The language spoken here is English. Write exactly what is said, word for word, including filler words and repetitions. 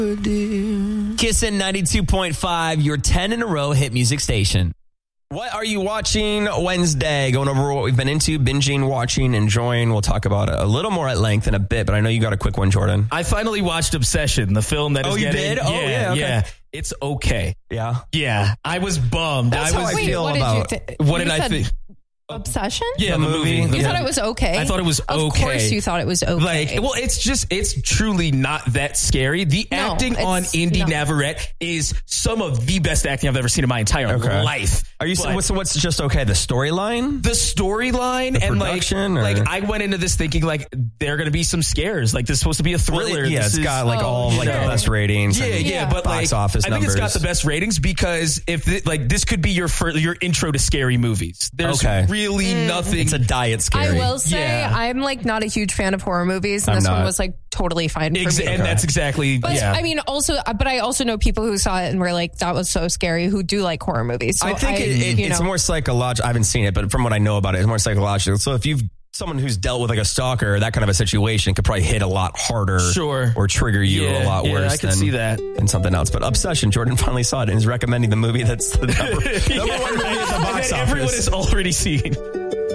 Kissin' ninety-two point five, your ten in a row hit music station. What are you watching Wednesday? Going over what we've been into, binging, watching, enjoying. We'll talk about it a little more at length in a bit, but I know you got a quick one, Jordan. I finally watched Obsession, the film that is Oh, you getting... did? Oh, yeah, yeah, okay. yeah. It's okay. Yeah? Yeah. I was bummed. That's I how was, I Wait, feel what about... did you th- what you did I said think? Obsession? Yeah, The the movie. movie? You Yeah. thought it was okay? I thought it was of okay. Of course you thought it was okay. Like, well, it's just, it's truly not that scary. The No, acting on it's Indy not. Navarrete is some of the best acting I've ever seen in my entire Okay. life. Are you But what's, what's just okay? The storyline? the storyline The and like, production, or- like I went into this thinking like there are going to be some scares. Like this is supposed to be a thriller. Yeah, This it's is- got like Oh, all like sure. the best ratings. Yeah, and yeah, Yeah. but box like, office I think it's got numbers. the best ratings because if it, like this could be your fir- your intro to scary movies. There's Okay. really nothing. It's a diet scary. I will say Yeah. I'm like not a huge fan of horror movies, and I'm this one not. was like totally fine for Ex- me. and that's exactly But yeah. I mean, also, but I also know people who saw it and were like, "That was so scary." Who do like horror movies? So I think it, it, you it's know, more psychological. I haven't seen it, but from what I know about it, it's more psychological. So if you've someone who's dealt with like a stalker, that kind of a situation could probably hit a lot harder, Sure. or trigger you Yeah, a lot yeah, worse. I could than, see that. than something else. But Obsession, Jordan finally saw it and is recommending the movie that's the number, number Yeah. one movie at the And box that office. everyone has already seen.